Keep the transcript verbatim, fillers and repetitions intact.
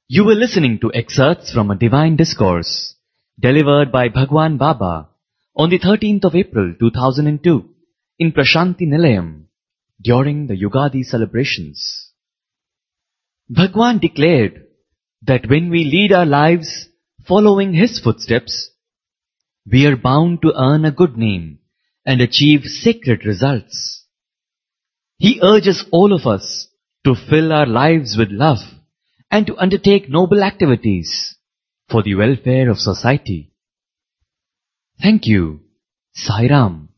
You were listening to excerpts from a divine discourse delivered by Bhagwan Baba on the thirteenth of April two thousand two in Prashanti Nilayam during the Yugadi celebrations. Bhagwan declared that when we lead our lives following his footsteps, we are bound to earn a good name and achieve sacred results. He urges all of us to fill our lives with love and to undertake noble activities for the welfare of society. Thank you. Sai Ram.